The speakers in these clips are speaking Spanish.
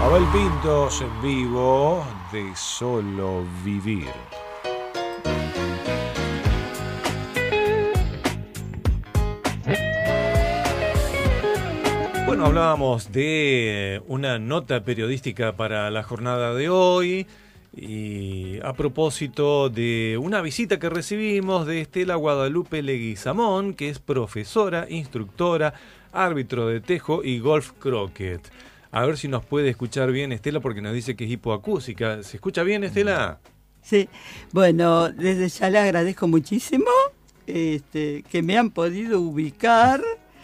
Abel Pintos en vivo de Solo Vivir. Bueno, hablábamos de una nota periodística para la jornada de hoy y a propósito de una visita que recibimos de Estela Guadalupe Leguizamón, que es profesora, instructora, árbitro de tejo y golf croquet. A ver si nos puede escuchar bien Estela, porque nos dice que es hipoacústica. ¿Se escucha bien, Estela? Sí, bueno, desde ya le agradezco muchísimo que me han podido ubicar.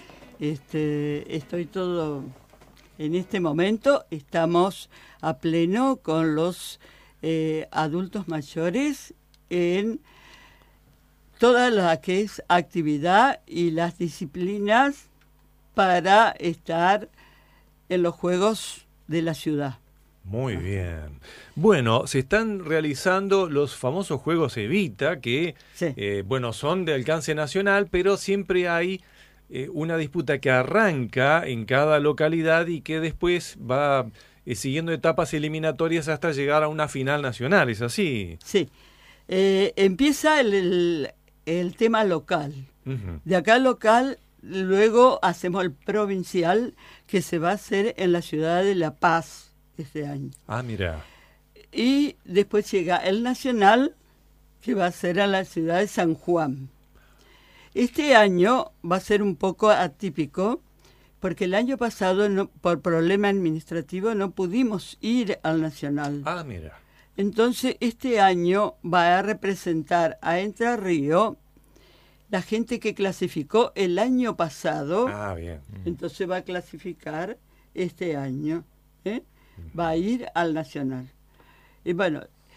Estoy todo, en este momento estamos a pleno con los adultos mayores en toda la que es actividad y las disciplinas para estar en los Juegos de la ciudad. Muy bien. Bueno, se están realizando los famosos Juegos Evita, que Sí. Son de alcance nacional, pero siempre hay una disputa que arranca en cada localidad y que después va siguiendo etapas eliminatorias hasta llegar a una final nacional, ¿es así? Sí. Empieza el tema local. Uh-huh. De acá local, luego hacemos el provincial, que se va a hacer en la ciudad de La Paz este año. Ah, mira. Y después llega el nacional, que va a ser en la ciudad de San Juan. Este año va a ser un poco atípico, porque el año pasado, por problema administrativo, no pudimos ir al nacional. Ah, mira. Entonces, este año va a representar a Entre Ríos la gente que clasificó el año pasado. Ah, bien. Entonces va a clasificar este año. Va a ir al nacional. Y bueno,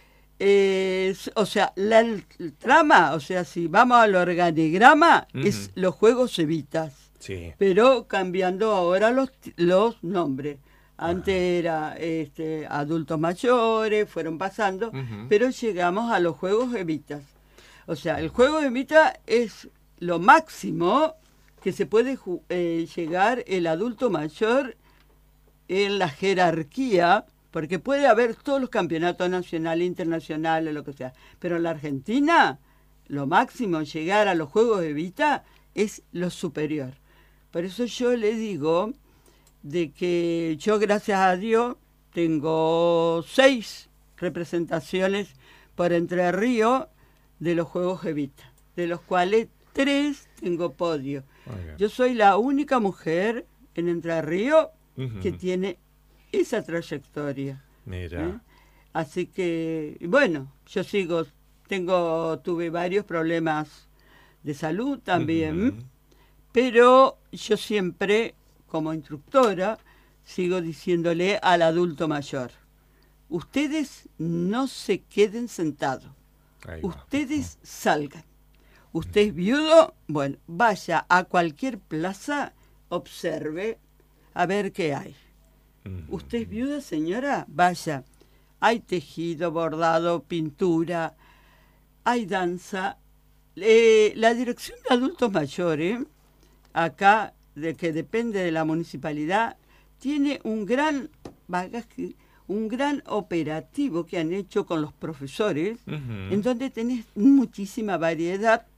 la trama, o sea, si vamos al organigrama, Uh-huh. es los Juegos Evitas. Sí. Pero cambiando ahora los nombres. Antes era adultos mayores, fueron pasando, Uh-huh. pero llegamos a los Juegos Evitas. O sea, el Juego Evita es lo máximo que se puede llegar el adulto mayor en la jerarquía, porque puede haber todos los campeonatos nacionales, internacionales, lo que sea. Pero en la Argentina, lo máximo llegar a los Juegos Evita es lo superior. Por eso yo le digo de que yo, gracias a Dios, tengo 6 representaciones por Entre Ríos de los Juegos Evita, de los cuales 3 tengo podio. Yo soy la única mujer en Entre Ríos Uh-huh. que tiene esa trayectoria. Mira. Así que, bueno, yo sigo, tuve varios problemas de salud también, Uh-huh. pero yo siempre, como instructora, sigo diciéndole al adulto mayor, ustedes no se queden sentados, ustedes salgan. Usted es viudo, bueno, vaya a cualquier plaza, observe, a ver qué hay. Uh-huh. ¿Usted es viuda, señora? Vaya. Hay tejido, bordado, pintura, hay danza. La Dirección de Adultos Mayores, acá, que depende de la municipalidad, tiene un gran bagaje, un gran operativo que han hecho con los profesores, Uh-huh. en donde tenés muchísima variedad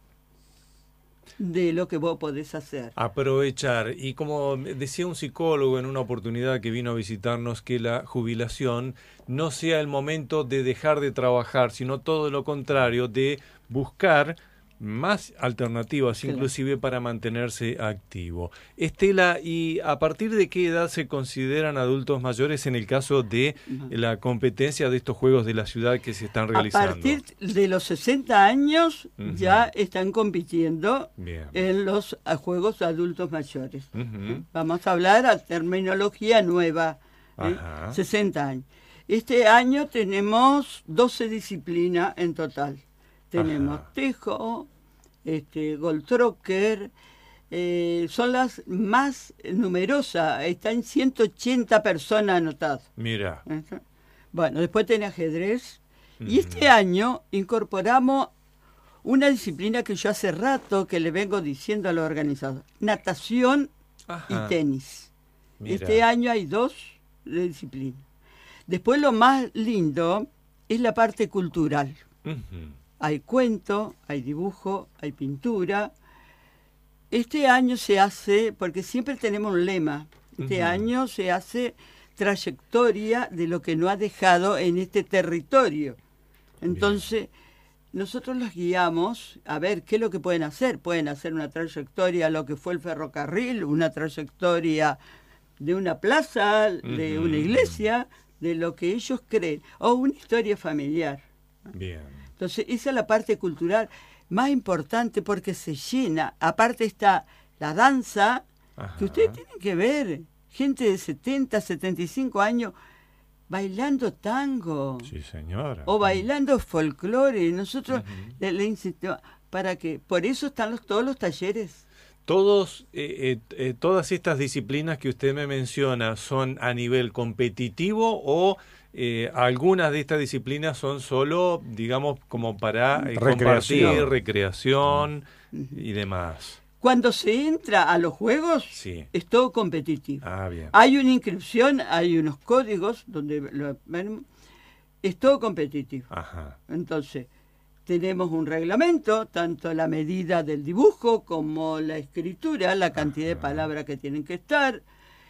de lo que vos podés hacer. Aprovechar. Y como decía un psicólogo en una oportunidad que vino a visitarnos, que la jubilación no sea el momento de dejar de trabajar, sino todo lo contrario, de buscar más alternativas, Claro. inclusive para mantenerse activo. Estela, ¿y a partir de qué edad se consideran adultos mayores en el caso de la competencia de estos Juegos de la Ciudad que se están realizando? A partir de los 60 años Uh-huh. ya están compitiendo Bien. en los Juegos de Adultos Mayores. Uh-huh. Vamos a hablar a terminología nueva, Ajá. 60 años. Este año tenemos 12 disciplinas en total. Tenemos Ajá. tejo, golf trocker, son las más numerosas, están 180 personas anotadas. Mira. Bueno, después tiene ajedrez. Uh-huh. Y este año incorporamos una disciplina que yo hace rato que le vengo diciendo a los organizadores: natación Ajá. y tenis. Mira. Este año hay 2 disciplinas. Después lo más lindo es la parte cultural. Hay cuento, hay dibujo, hay pintura. Este año se hace, porque siempre tenemos un lema, este año se hace trayectoria de lo que no ha dejado en este territorio. Entonces, nosotros los guiamos a ver qué es lo que pueden hacer. Pueden hacer una trayectoria a lo que fue el ferrocarril, una trayectoria de una plaza, de una iglesia, de lo que ellos creen, o una historia familiar. Bien. Entonces, esa es la parte cultural más importante porque se llena. Aparte está la danza, que ustedes tienen que ver, gente de 70, 75 años bailando tango. Sí, señora. O bailando folclore. Nosotros le insistimos, para que, por eso están todos los talleres. Todas estas disciplinas que usted me menciona son a nivel competitivo o algunas de estas disciplinas son solo, digamos, como para compartir, recreación y demás. Cuando se entra a los juegos, es todo competitivo. Bien. Hay una inscripción, hay unos códigos donde es todo competitivo. Entonces, tenemos un reglamento, tanto la medida del dibujo como la escritura, la cantidad de palabras que tienen que estar,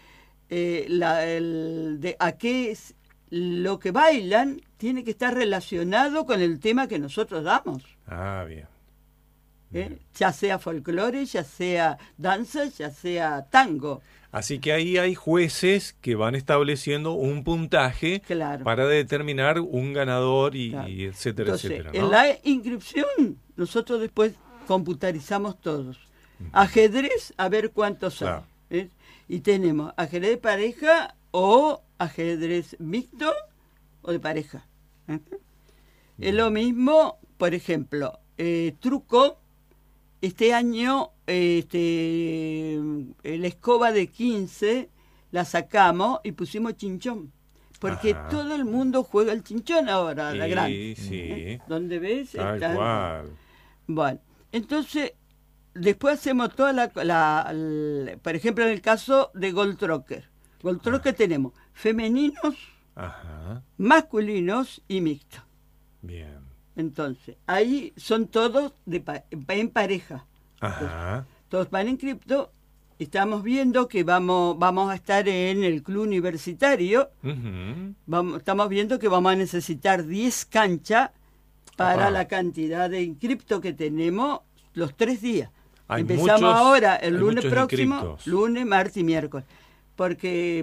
a qué es lo que bailan, tiene que estar relacionado con el tema que nosotros damos. Bien. Ya sea folclore, ya sea danza, ya sea tango. Así que ahí hay jueces que van estableciendo un puntaje para determinar un ganador y etcétera, entonces, etcétera, ¿no? En la inscripción nosotros después computarizamos todos. Ajedrez, a ver cuántos hay. Y tenemos ajedrez de pareja o ajedrez mixto o de pareja. Es lo mismo, por ejemplo, truco. Este año la escoba de 15 la sacamos y pusimos chinchón. Porque todo el mundo juega el chinchón ahora, la grande. Sí. ¿Dónde ves? Tal cual. Bueno, entonces, después hacemos toda por ejemplo, en el caso de Gold Trocker. Gold Trocker tenemos femeninos, masculinos y mixtos. Bien. Entonces, ahí son todos en pareja. Entonces, todos van en cripto. Estamos viendo que vamos a estar en el club universitario. Estamos viendo que vamos a necesitar 10 canchas para la cantidad de inscriptos que tenemos los 3 días. Empezamos ahora el lunes próximo, lunes, martes y miércoles. Porque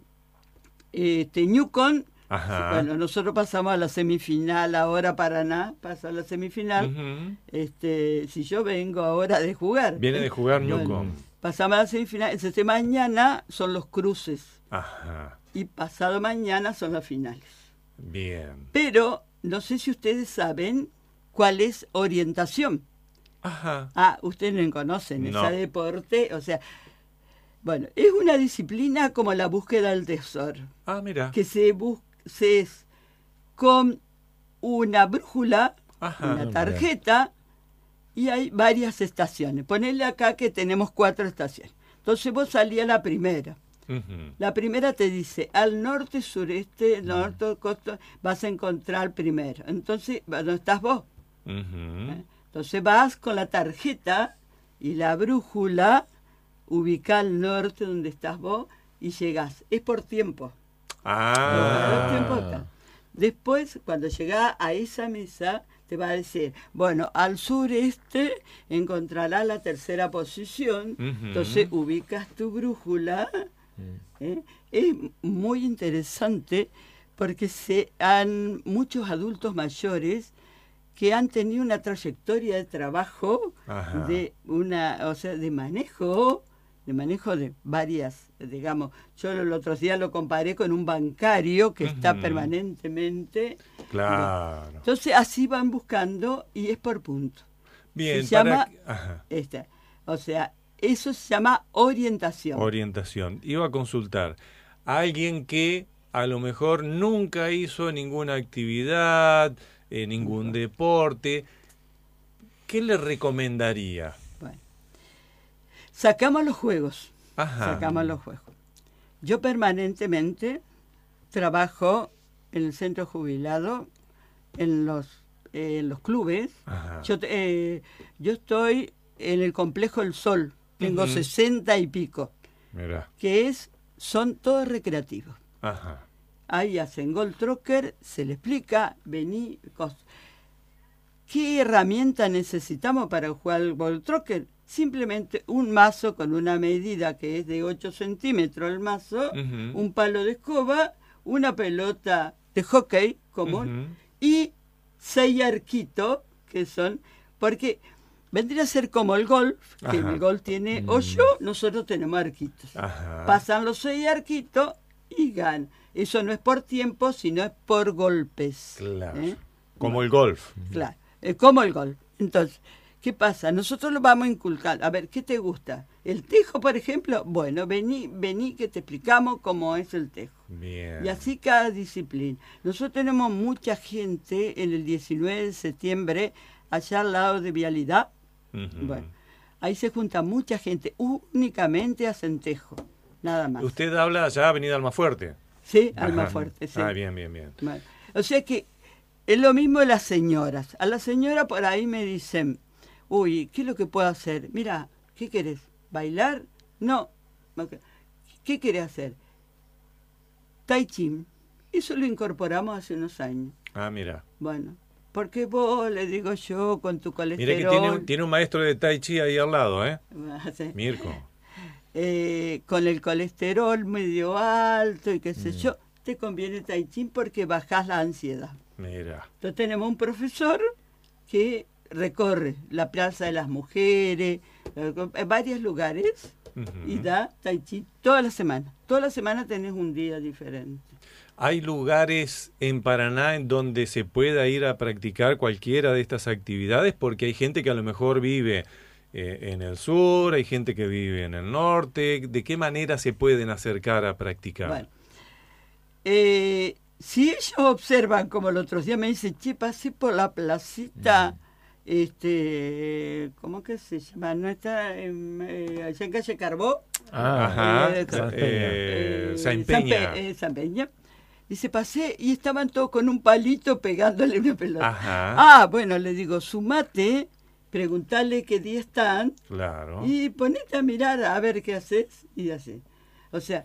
Ñucón, bueno, nosotros pasamos a la semifinal, ahora Paraná pasa a la semifinal. Si yo vengo ahora de jugar. Viene de jugar Ñucón. Pasamos a la semifinal. Entonces mañana son los cruces. Y pasado mañana son las finales. Bien. Pero no sé si ustedes saben cuál es orientación. Ustedes no conocen ese deporte. O sea, bueno, es una disciplina como la búsqueda del tesoro. Mira. Que se es con una brújula, una tarjeta, y hay varias estaciones. Ponele acá que tenemos 4 estaciones. Entonces vos salís a la primera. La primera te dice, al norte, sureste, norte, costa, vas a encontrar primero. Entonces, ¿dónde estás vos? Entonces vas con la tarjeta y la brújula, ubicá al norte donde estás vos y llegás. Es por tiempo. Después, cuando llegás a esa mesa, te va a decir, bueno, al sureste encontrarás la tercera posición. Entonces ubicas tu brújula. Es muy interesante porque muchos adultos mayores que han tenido una trayectoria de trabajo, de manejo de varias, digamos. Yo el otro día lo comparé con un bancario que está permanentemente. Claro. Entonces así van buscando y es por punto. Bien. Se llama, eso se llama orientación. Orientación. Iba a consultar a alguien que a lo mejor nunca hizo ninguna actividad, ningún deporte. ¿Qué le recomendaría? Sacamos los juegos. Sacamos los juegos. Yo permanentemente trabajo en el centro jubilado, en los clubes. Ajá. Yo estoy en el complejo El Sol, tengo 60 y pico, Mirá. que son todos recreativos. Ajá. Ahí hacen Gold Trocker, se le explica, vení, ¿qué herramienta necesitamos para jugar al Gold Trocker? Simplemente un mazo con una medida que es de 8 centímetros el mazo, un palo de escoba, una pelota de hockey común y 6 arquitos, que son, porque vendría a ser como el golf, que el golf tiene 8, nosotros tenemos arquitos. Ajá. Pasan los 6 arquitos y ganan. Eso no es por tiempo, sino es por golpes. Claro. Como el golf. Claro, como el golf. Entonces, ¿qué pasa? Nosotros lo vamos a inculcar. A ver, ¿qué te gusta? ¿El tejo, por ejemplo? Bueno, vení que te explicamos cómo es el tejo. Bien. Y así cada disciplina. Nosotros tenemos mucha gente en el 19 de septiembre, allá al lado de Vialidad. Bueno, ahí se junta mucha gente, únicamente hacen tejo, nada más. Usted habla allá Avenida Almafuerte. Sí, Almafuerte, sí. Ah, bien, bien, bien. Bueno, o sea que es lo mismo de las señoras. A la señora por ahí me dicen, uy, ¿qué es lo que puedo hacer? Mira, ¿qué querés? ¿Bailar? No. ¿Qué querés hacer? Tai Chi. Eso lo incorporamos hace unos años. Ah, mira. Bueno, porque vos, le digo yo, con tu colesterol... Mira que tiene un maestro de Tai Chi ahí al lado, ¿eh? Sí. Mirko. Con el colesterol medio alto y qué sé yo, te conviene Tai Chi porque bajás la ansiedad. Mira. Entonces tenemos un profesor que recorre la Plaza de las Mujeres, varios lugares, y da Tai Chi toda la semana. Toda la semana tenés un día diferente. ¿Hay lugares en Paraná en donde se pueda ir a practicar cualquiera de estas actividades? Porque hay gente que a lo mejor vive en el sur, hay gente que vive en el norte. ¿De qué manera se pueden acercar a practicar? Bueno, si ellos observan, como el otro día me dicen, che, pasé por la placita, ¿cómo que se llama? ¿No está allá en calle Carbó? Ajá. San Peña. San Peña. Dice, pasé y estaban todos con un palito pegándole una pelota. Ajá. Bueno, le digo, sumate, preguntale qué día están. Claro. Y ponete a mirar a ver qué haces y así. O sea,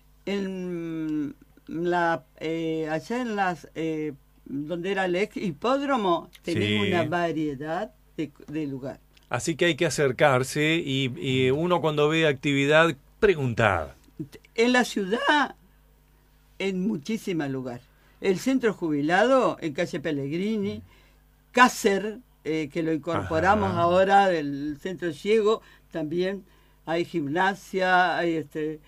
allá en las donde era el ex hipódromo, tenés una variedad de lugar. Así que hay que acercarse y uno cuando ve actividad, preguntar. En la ciudad, en muchísimos lugares. El centro jubilado, en calle Pellegrini, Cácer, que lo incorporamos ahora, del centro ciego, también hay gimnasia, hay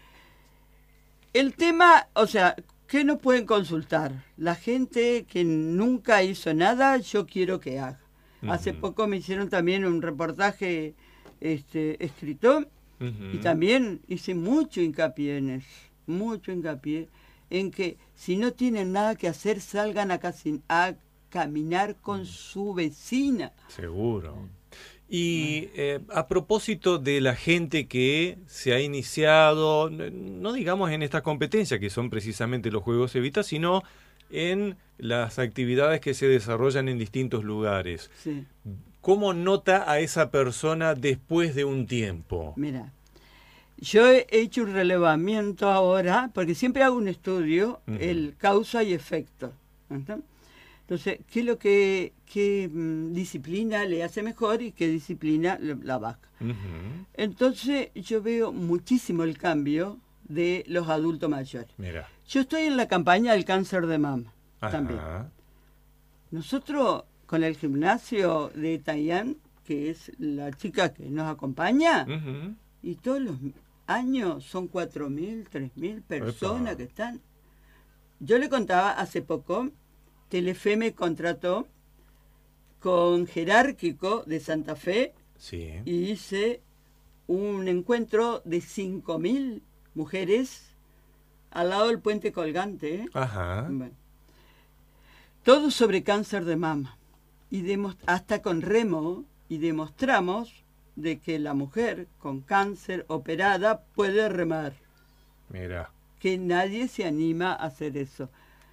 El tema, o sea, ¿qué nos pueden consultar? La gente que nunca hizo nada, yo quiero que haga. Hace poco me hicieron también un reportaje escrito y también hice mucho hincapié en eso, mucho hincapié en que si no tienen nada que hacer, salgan a caminar con su vecina. Seguro. Y a propósito de la gente que se ha iniciado, no digamos en estas competencias, que son precisamente los Juegos Evita, sino en las actividades que se desarrollan en distintos lugares. Sí. ¿Cómo nota a esa persona después de un tiempo? Mira, yo he hecho un relevamiento ahora, porque siempre hago un estudio, el causa y efecto. Entonces, ¿qué es lo qué disciplina le hace mejor y qué disciplina la baja? Entonces, yo veo muchísimo el cambio de los adultos mayores. Mira. Yo estoy en la campaña del cáncer de mama también. Nosotros, con el gimnasio de Tayán, que es la chica que nos acompaña, y todos los años son 4.000, 3.000 personas que están. Yo le contaba hace poco, Telefe me contrató con Jerárquico de Santa Fe y hice un encuentro de 5.000 mujeres al lado del puente colgante. Bueno, todo sobre cáncer de mama. Y hasta con remo, y demostramos de que la mujer con cáncer operada puede remar. Mira. Que nadie se anima a hacer eso.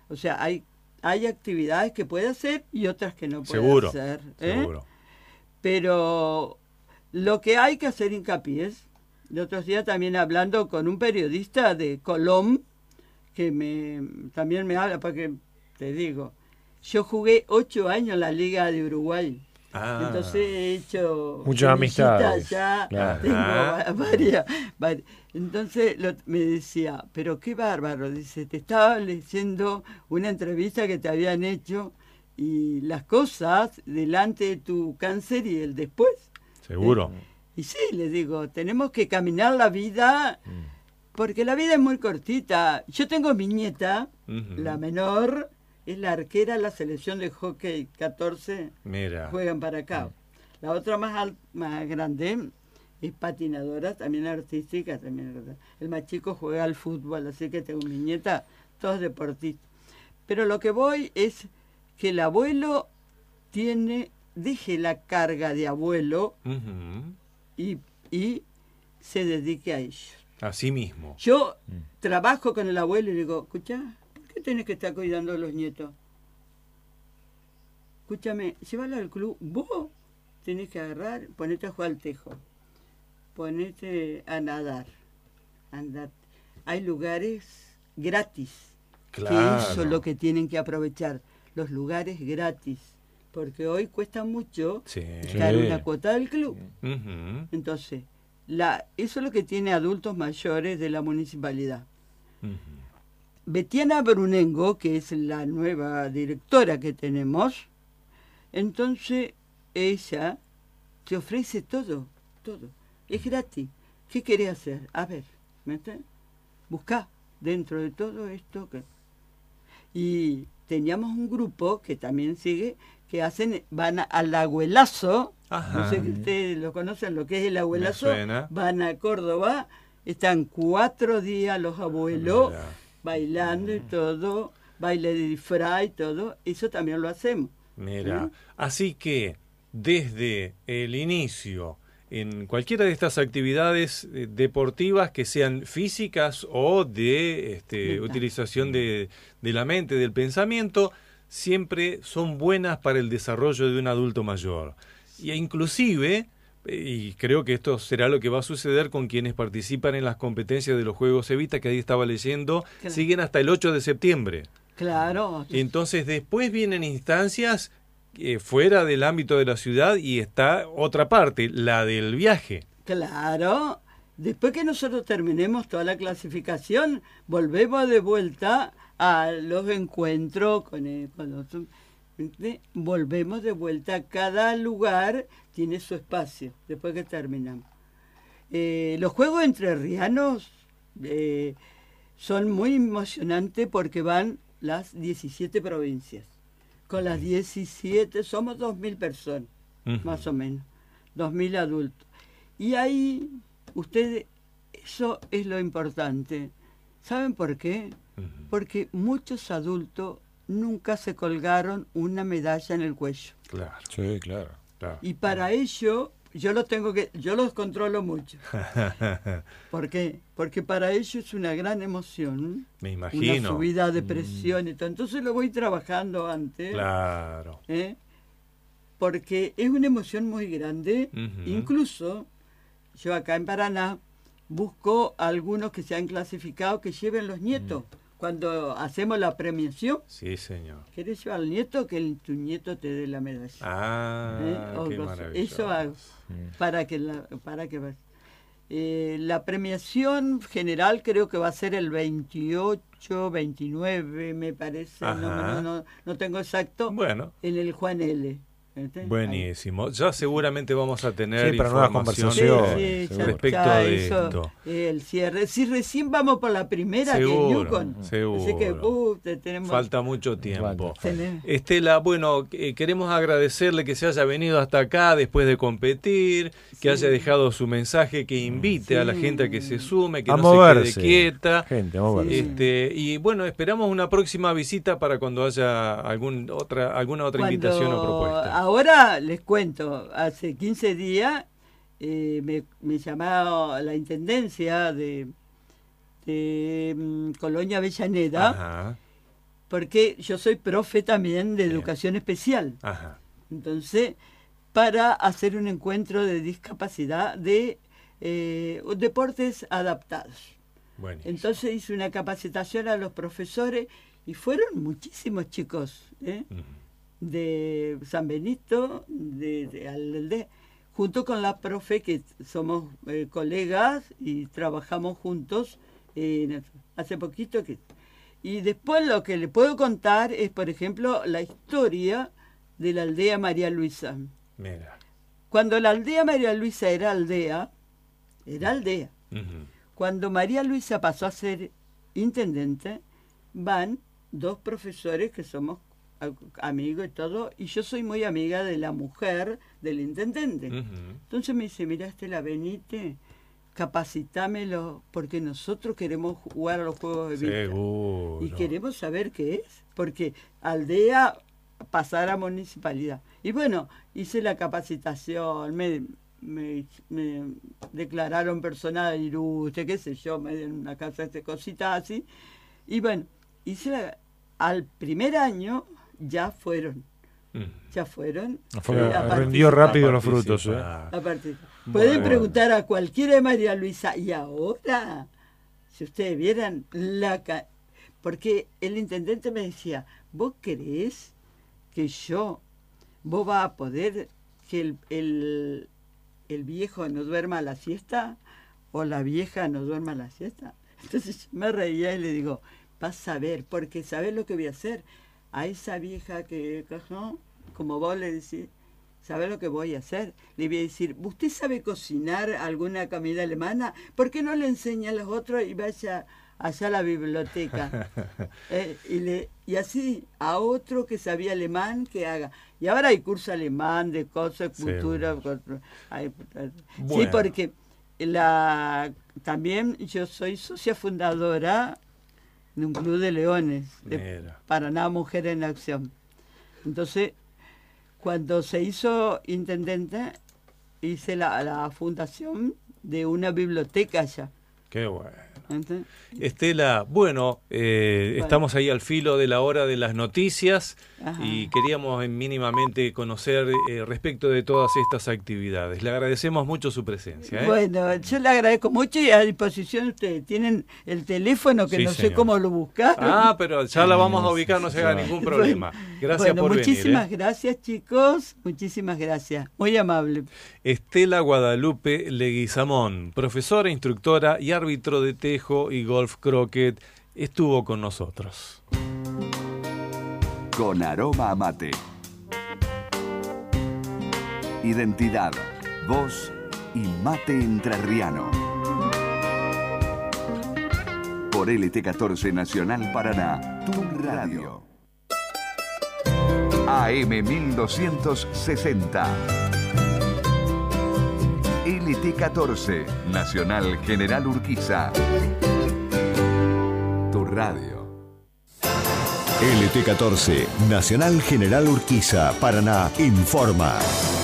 O sea, hay actividades que puede hacer y otras que no puede Seguro, hacer. seguro. Pero lo que hay que hacer hincapié es, el otro día también hablando con un periodista de Colón, que también me habla, porque te digo, yo jugué 8 años en la Liga de Uruguay. Ah. Entonces he hecho muchas amistades. ya, Claro. tengo varias. Entonces me decía, pero qué bárbaro, dice, te estaba leyendo una entrevista que te habían hecho y las cosas delante de tu cáncer y el después. Seguro. Y sí, le digo, tenemos que caminar la vida, porque la vida es muy cortita. Yo tengo mi nieta, la menor, es la arquera de la selección de hockey 14, Mira. juegan para acá. La otra más grande es patinadora, también artística, también. El más chico juega al fútbol, así que tengo mi nieta, todos deportistas. Pero lo que voy es que el abuelo deje la carga de abuelo y se dedique a ellos. Así mismo. Yo trabajo con el abuelo y le digo, escucha, ¿por qué tenés que estar cuidando a los nietos? Escúchame, llévalo al club, vos tenés que agarrar, ponete a jugar al tejo, ponete a nadar, andar. Hay lugares gratis, Claro. que eso es lo que tienen que aprovechar, los lugares gratis, porque hoy cuesta mucho Sí. dar Sí. una cuota del club. Ujú, Entonces, eso es lo que tiene adultos mayores de la municipalidad. ujú. Betiana Brunengo, que es la nueva directora que tenemos, entonces ella te ofrece todo. Es gratis. ¿Qué querés hacer? A ver, buscá dentro de todo esto. Y teníamos un grupo que también sigue, que van al abuelazo. Ajá. No sé si ustedes lo conocen, lo que es el abuelazo. Me suena. Van a Córdoba, están 4 días los abuelos Mira. bailando y todo, baile de disfraz y todo. Eso también lo hacemos. Mira, así que desde el inicio, en cualquiera de estas actividades deportivas que sean físicas o de utilización de la mente, del pensamiento, siempre son buenas para el desarrollo de un adulto mayor. Y inclusive, y creo que esto será lo que va a suceder con quienes participan en las competencias de los Juegos Evita, que ahí estaba leyendo, Claro. siguen hasta el 8 de septiembre. Claro. Entonces después vienen instancias fuera del ámbito de la ciudad y está otra parte, la del viaje. Claro. Después que nosotros terminemos toda la clasificación, volvemos de vuelta a los encuentros volvemos de vuelta. Cada lugar tiene su espacio después que terminamos. Los Juegos Entrerrianos son muy emocionantes porque van las 17 provincias. Con las 17 somos 2.000 personas, más o menos, 2.000 adultos. Y ahí, eso es lo importante. ¿Saben por qué? Porque muchos adultos nunca se colgaron una medalla en el cuello. Claro. Sí, claro. Y para ello, yo los controlo mucho. ¿Por qué? Porque para ellos es una gran emoción. Me imagino. Una subida de presión y todo. Entonces lo voy trabajando antes. Claro. Porque es una emoción muy grande. Incluso, yo acá en Paraná busco a algunos que se han clasificado que lleven los nietos. Cuando hacemos la premiación, Sí, señor. ¿querés llevar al nieto? Que tu nieto te dé la medalla. Qué maravilloso. Eso hago, para que la premiación general creo que va a ser el 28, 29, me parece, no tengo exacto, Bueno. en el Juan L. Buenísimo. Ya seguramente vamos a tener para nuevas información conversaciones. respecto de esto. El cierre. Si recién vamos por la primera, Seguro, que es Newcon. seguro. Así que tenemos... Falta mucho tiempo. Tenemos- Estela, bueno, queremos agradecerle que se haya venido hasta acá después de competir, que haya dejado su mensaje, que invite a la gente a que se sume, que A no moverse. se quede quieta. Gente, a moverse. Y bueno, esperamos una próxima visita para cuando haya alguna otra invitación o propuesta. Ahora les cuento, hace 15 días me llamaba la intendencia de Colonia Avellaneda Ajá. porque yo soy profe también de educación especial. Ajá. Entonces, para hacer un encuentro de discapacidad de deportes adaptados. Buenísimo. Entonces hice una capacitación a los profesores y fueron muchísimos chicos, de San Benito, junto con la profe, que somos colegas y trabajamos juntos hace poquito. Y después lo que le puedo contar es, por ejemplo, la historia de la aldea María Luisa. Mira. Cuando la aldea María Luisa era aldea. Uh-huh. Cuando María Luisa pasó a ser intendente, van 2 profesores que somos amigos y todo, y yo soy muy amiga de la mujer del intendente. Uh-huh. Entonces me dice, mirá, Estela, venite, capacitámelo, porque nosotros queremos jugar a los juegos de vista. Seguro. Y queremos saber qué es, porque aldea pasar a municipalidad. Y bueno, hice la capacitación, me declararon persona ilustre, qué sé yo, me dieron una casa de cositas así. Y bueno, al primer año ya fueron. Rindió rápido los frutos. Pueden preguntar a cualquiera de María Luisa, y ahora, si ustedes vieran porque el intendente me decía, ¿vos creés que vos vas a poder que el viejo no duerma a la siesta o la vieja no duerma a la siesta? Entonces me reía y le digo, vas a ver, porque ¿sabés lo que voy a hacer? A esa vieja que, como vos le decís, ¿sabés lo que voy a hacer? Le voy a decir, ¿usted sabe cocinar alguna comida alemana? ¿Por qué no le enseña a los otros y vaya allá a la biblioteca? Y así a otro que sabía alemán que haga. Y ahora hay curso alemán de cosas, cultura. Sí, porque también yo soy socia fundadora de un club de leones, de Paraná Mujeres en Acción. Entonces, cuando se hizo intendente, hice la fundación de una biblioteca allá. Qué bueno. ¿Entonces? Estela, estamos ahí al filo de la hora de las noticias. Ajá. Y queríamos mínimamente conocer respecto de todas estas actividades. Le agradecemos mucho su presencia. Bueno, yo le agradezco mucho y a disposición ustedes tienen el teléfono que no sé cómo lo buscaron. Pero ya la vamos a ubicar, no se haga ningún problema. Gracias por venir. Muchísimas gracias, chicos. Muchísimas gracias. Muy amable. Estela Guadalupe Leguizamón, profesora, instructora y árbitro de tejo y golf croquet, estuvo con nosotros. Con aroma a mate. Identidad, voz y mate entrerriano. Por LT14 Nacional Paraná, tu radio. AM 1260. LT14 Nacional General Urquiza. Tu radio. LT14 Nacional General Urquiza, Paraná, informa.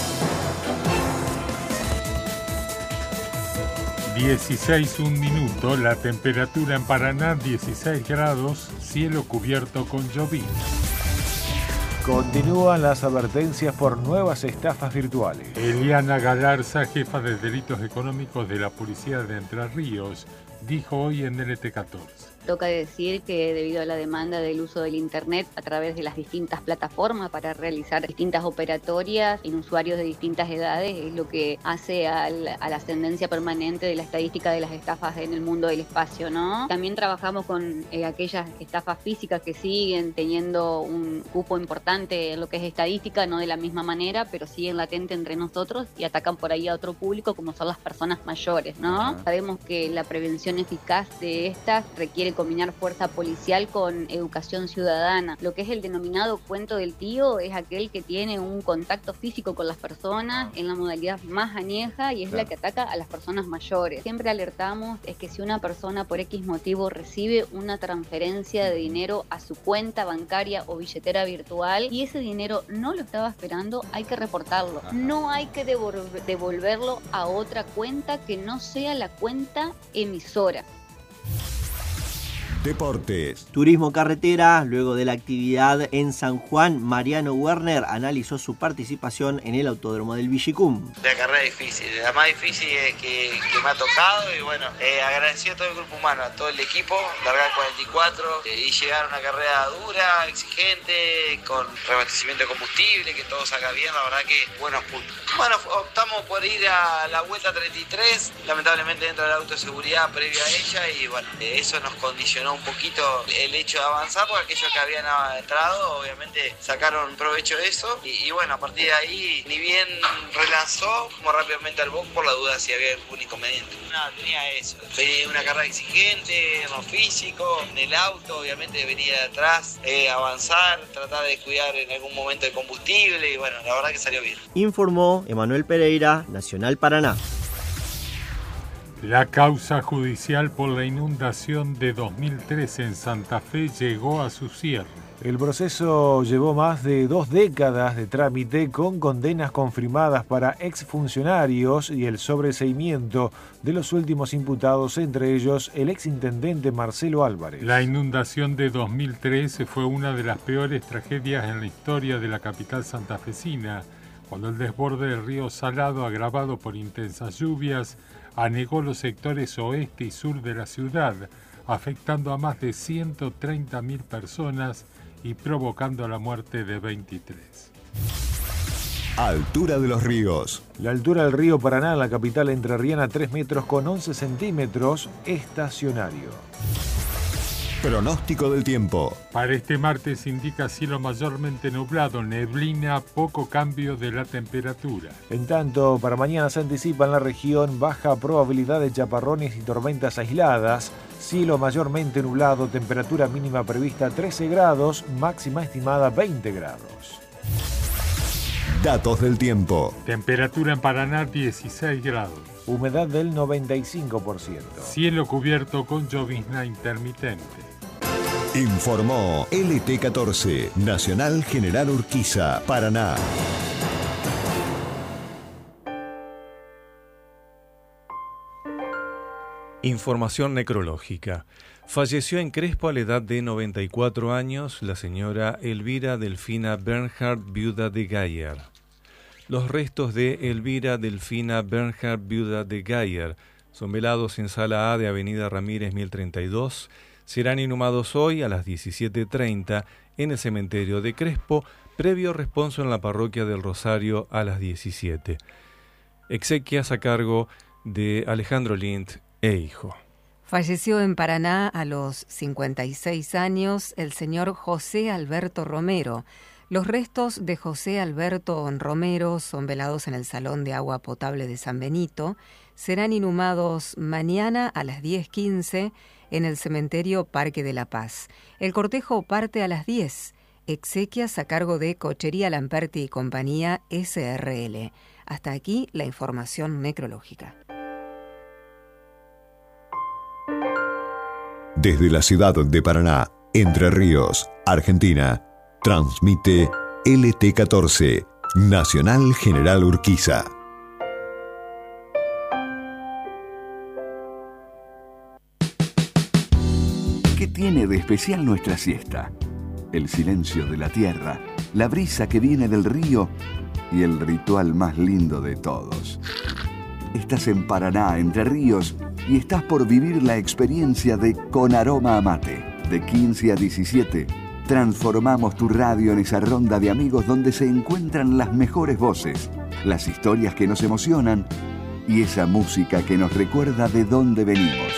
16:01, la temperatura en Paraná 16 grados, cielo cubierto con llovizna. Continúan las advertencias por nuevas estafas virtuales. Eliana Galarza, jefa de delitos económicos de la Policía de Entre Ríos, dijo hoy en LT14. Toca decir que debido a la demanda del uso del Internet a través de las distintas plataformas para realizar distintas operatorias en usuarios de distintas edades, es lo que hace a la ascendencia permanente de la estadística de las estafas en el mundo del espacio, ¿no? También trabajamos con aquellas estafas físicas que siguen teniendo un cupo importante en lo que es estadística, no de la misma manera, pero siguen latente entre nosotros y atacan por ahí a otro público, como son las personas mayores, ¿no? Sabemos que la prevención eficaz de estas requiere combinar fuerza policial con educación ciudadana. Lo que es el denominado cuento del tío es aquel que tiene un contacto físico con las personas en la modalidad más añeja y es la que ataca a las personas mayores. Siempre alertamos es que si una persona por X motivo recibe una transferencia de dinero a su cuenta bancaria o billetera virtual y ese dinero no lo estaba esperando, hay que reportarlo. No hay que devolverlo a otra cuenta que no sea la cuenta emisora. Deportes. Turismo carretera. Luego de la actividad en San Juan, Mariano Werner analizó su participación en el Autódromo del Villicum. La carrera difícil, la más difícil que me ha tocado, y bueno, agradecido a todo el grupo humano, a todo el equipo, largar 44 y llegar a una carrera dura, exigente, con reabastecimiento de combustible, que todo salga bien, la verdad que buenos puntos. Bueno, optamos por ir a la vuelta 33, lamentablemente dentro del auto de seguridad previa a ella, y bueno, eso nos condicionó un poquito el hecho de avanzar, porque aquellos que habían entrado obviamente sacaron provecho de eso, y bueno, a partir de ahí ni bien relanzó, como rápidamente al box por la duda si había algún inconveniente. No, tenía eso, una carrera exigente, en lo físico, en el auto, obviamente venía de atrás, avanzar, tratar de cuidar en algún momento el combustible, y bueno, la verdad que salió bien. Informó Emanuel Pereira, Nacional Paraná. La causa judicial por la inundación de 2003 en Santa Fe llegó a su cierre. El proceso llevó más de 2 décadas de trámite con condenas confirmadas para exfuncionarios y el sobreseimiento de los últimos imputados, entre ellos el exintendente Marcelo Álvarez. La inundación de 2003 fue una de las peores tragedias en la historia de la capital santafesina, cuando el desborde del río Salado, agravado por intensas lluvias, anegó los sectores oeste y sur de la ciudad, afectando a más de 130.000 personas y provocando la muerte de 23. Altura de los ríos. La altura del río Paraná en la capital entrerriana 3 metros con 11 centímetros, estacionario. Pronóstico del tiempo. Para este martes indica cielo mayormente nublado, neblina, poco cambio de la temperatura. En tanto, para mañana se anticipa en la región baja probabilidad de chaparrones y tormentas aisladas, cielo mayormente nublado, temperatura mínima prevista 13 grados, máxima estimada 20 grados. Datos del tiempo. Temperatura en Paraná 16 grados. Humedad del 95%. Cielo cubierto con llovizna intermitente. Informó LT14, Nacional General Urquiza, Paraná. Información necrológica. Falleció en Crespo a la edad de 94 años la señora Elvira Delfina Bernhard, viuda de Geyer. Los restos de Elvira Delfina Bernhard, viuda de Geyer, son velados en Sala A de Avenida Ramírez 1032. Serán inhumados hoy a las 17:30 en el cementerio de Crespo, previo responso en la parroquia del Rosario a las 17. Exequias a cargo de Alejandro Lint e hijo. Falleció en Paraná a los 56 años el señor José Alberto Romero. Los restos de José Alberto Romero son velados en el Salón de Agua Potable de San Benito. Serán inhumados mañana a las 10:15 en el cementerio Parque de la Paz. El cortejo parte a las 10. Exequias a cargo de Cochería Lamperti y Compañía SRL. Hasta aquí la información necrológica. Desde la ciudad de Paraná, Entre Ríos, Argentina, transmite LT14, Nacional General Urquiza. ¿Qué tiene de especial nuestra siesta? El silencio de la tierra, la brisa que viene del río y el ritual más lindo de todos. Estás en Paraná, Entre Ríos, y estás por vivir la experiencia de Con Aroma a Mate. De 15 a 17, transformamos tu radio en esa ronda de amigos donde se encuentran las mejores voces, las historias que nos emocionan y esa música que nos recuerda de dónde venimos.